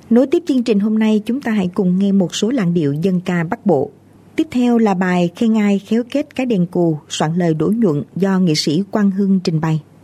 Nối tiếp chương trình hôm nay, chúng ta hãy cùng nghe một số làn điệu dân ca Bắc Bộ. Tiếp theo là bài Khen Ai Khéo Kết Cái Đèn Cù, soạn lời Đỗ Nhuận do nghệ sĩ Quang Hưng trình bày.